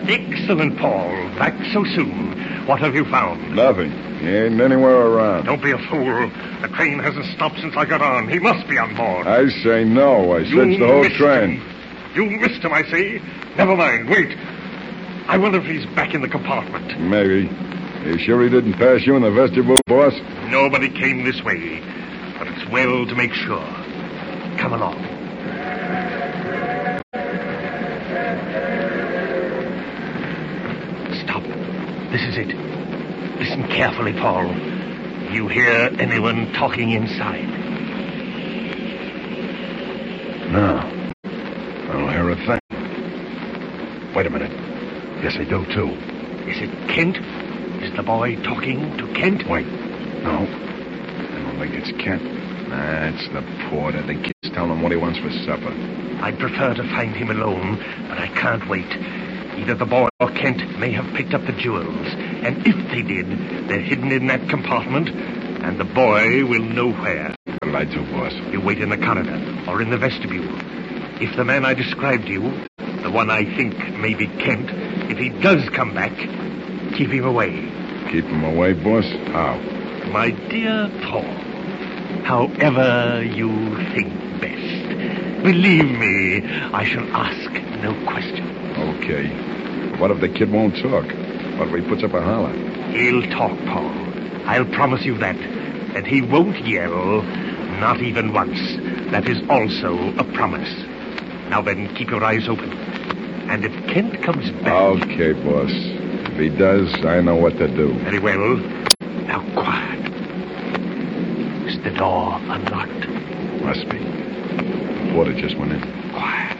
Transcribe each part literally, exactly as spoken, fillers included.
Excellent, Paul. Back so soon. What have you found? Nothing. He ain't anywhere around. Don't be a fool. The train hasn't stopped since I got on. He must be on board. I say no. I searched the whole train. Him. You missed him, I say. Never mind. Wait. I wonder if he's back in the compartment. Maybe. You sure he didn't pass you in the vestibule, boss? Nobody came this way. But it's well to make sure. Come along. Stop. This is it. Listen carefully, Paul. You hear anyone talking inside? No. I don't hear a thing. Wait a minute. Yes, I do, too. Is it Kent? Is the boy talking to Kent? Wait. No. I don't think it's Kent. Nah, it's the porter. The kid's telling him what he wants for supper. I'd prefer to find him alone, but I can't wait. Either the boy or Kent may have picked up the jewels. And if they did, they're hidden in that compartment, and the boy will know where. What'll I do, boss? You wait in the corridor or in the vestibule. If the man I described to you, the one I think may be Kent, if he does come back, keep him away. Keep him away, boss? How? My dear Paul, however you think best. Believe me, I shall ask no question. Okay. What if the kid won't talk? What if he puts up a holler? He'll talk, Paul. I'll promise you that. And he won't yell, not even once. That is also a promise. Now then, keep your eyes open. And if Kent comes back... Okay, boss. If he does, I know what to do. Very well. Now, quiet. Is the door unlocked? Must be. The porter just went in. Quiet.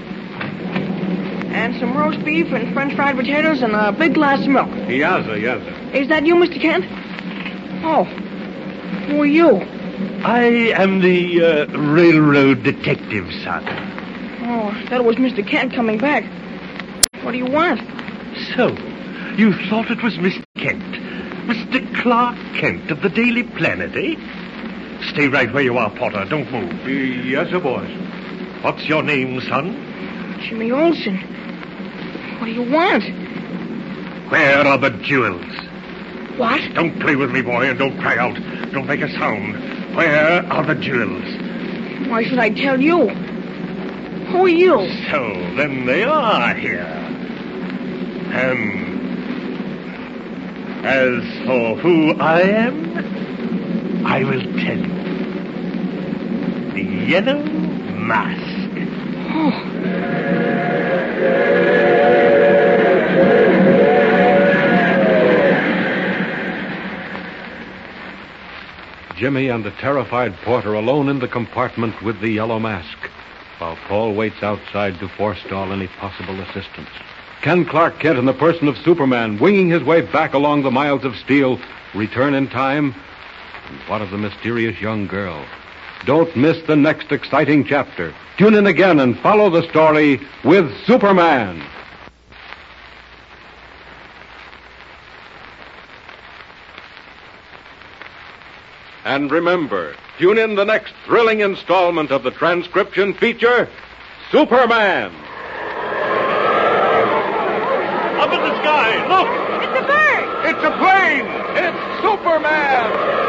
And some roast beef and french fried potatoes and a big glass of milk. Yaza, yaza. Is that you, Mister Kent? Oh. Who are you? I am the uh, railroad detective, son. Oh, I thought it was Mister Kent coming back. What do you want? So, you thought it was Mister Kent. Mister Clark Kent of the Daily Planet, eh? Stay right where you are, Potter. Don't move. Uh, yes, sir, boys. What's your name, son? Jimmy Olsen. What do you want? Where are the jewels? What? Don't play with me, boy, and don't cry out. Don't make a sound. Where are the jewels? Why should I tell you? Who are you? So, then they are here. And as for who I am, I will tell you. The Yellow Mask. Oh. Jimmy and the terrified porter alone in the compartment with the Yellow Mask, while Paul waits outside to forestall any possible assistance. Can Clark Kent, in the person of Superman, winging his way back along the miles of steel, return in time? And what of the mysterious young girl? Don't miss the next exciting chapter. Tune in again and follow the story with Superman. And remember, tune in the next thrilling installment of the transcription feature, Superman. Up in the sky, look! It's a bird! It's a plane! It's Superman!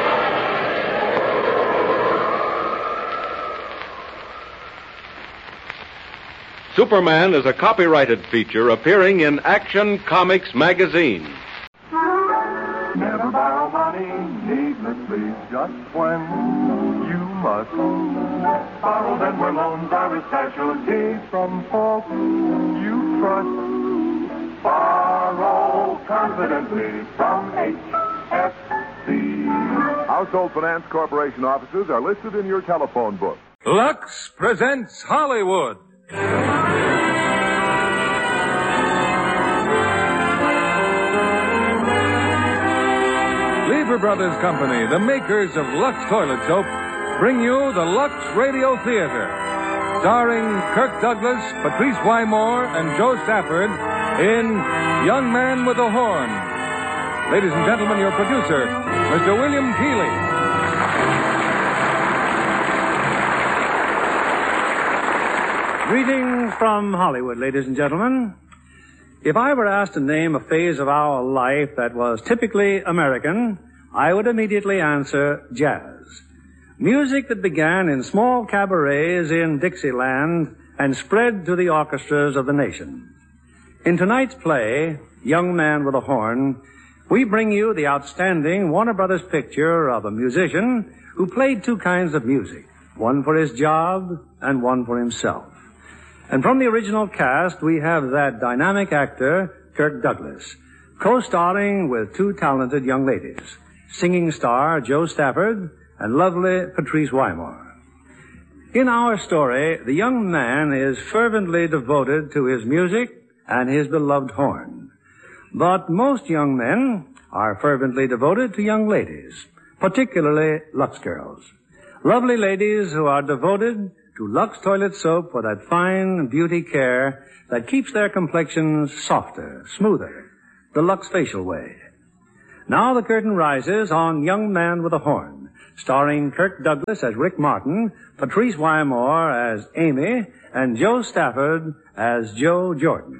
Superman is a copyrighted feature appearing in Action Comics magazine. Never borrow money needlessly, just when you must. Borrowed and where loans are a specialty from folks you trust. Borrow confidently from H F C. Household Finance Corporation offices are listed in your telephone book. Lux presents Hollywood. Lever Brothers Company, the makers of Lux Toilet Soap, bring you the Lux Radio Theater, starring Kirk Douglas, Patrice Wymore, and Joe Stafford in Young Man with a Horn. Ladies and gentlemen, your producer, Mister William Keighley. Greetings from Hollywood, ladies and gentlemen. If I were asked to name a phase of our life that was typically American, I would immediately answer jazz. Music that began in small cabarets in Dixieland and spread to the orchestras of the nation. In tonight's play, Young Man with a Horn, we bring you the outstanding Warner Brothers picture of a musician who played two kinds of music, one for his job and one for himself. And from the original cast, we have that dynamic actor, Kirk Douglas, co-starring with two talented young ladies, singing star Jo Stafford and lovely Patrice Wymore. In our story, the young man is fervently devoted to his music and his beloved horn. But most young men are fervently devoted to young ladies, particularly Lux girls. Lovely ladies who are devoted to Lux toilet soap for that fine beauty care that keeps their complexions softer, smoother, the Lux facial way. Now the curtain rises on Young Man with a Horn, starring Kirk Douglas as Rick Martin, Patrice Wymore as Amy, and Jo Stafford as Joe Jordan.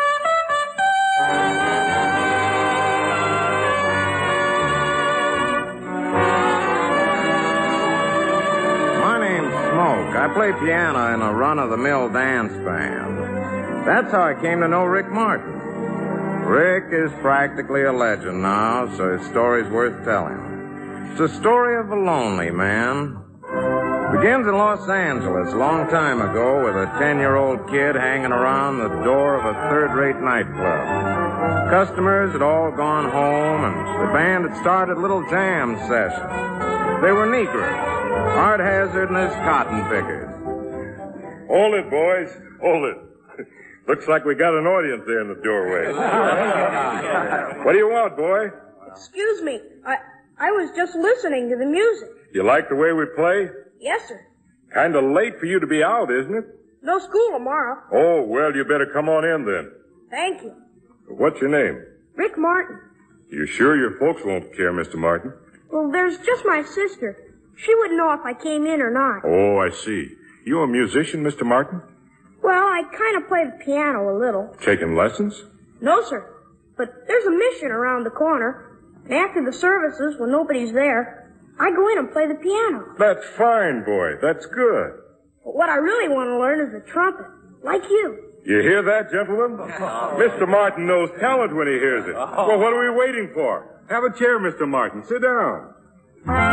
I play piano in a run-of-the-mill dance band. That's how I came to know Rick Martin. Rick is practically a legend now, so his story's worth telling. It's a story of a lonely man. Begins in Los Angeles a long time ago with a ten-year-old kid hanging around the door of a third-rate nightclub. Customers had all gone home, and the band had started little jam sessions. They were Negroes. Art Hazard and his cotton pickers. Hold it, boys. Hold it. Looks like we got an audience there in the doorway. What do you want, boy? Excuse me. I I was just listening to the music. You like the way we play? Yes, sir. Kind of late for you to be out, isn't it? No school tomorrow. Oh, well, you better come on in then. Thank you. What's your name? Rick Martin. You sure your folks won't care, Mister Martin? Well, there's just my sister. She wouldn't know if I came in or not. Oh, I see. You a musician, Mister Martin? Well, I kind of play the piano a little. Taking lessons? No, sir. But there's a mission around the corner. And after the services, when nobody's there, I go in and play the piano. That's fine, boy. That's good. But what I really want to learn is the trumpet, like you. You hear that, gentlemen? Mister Martin knows talent when he hears it. Well, what are we waiting for? Have a chair, Mister Martin. Sit down.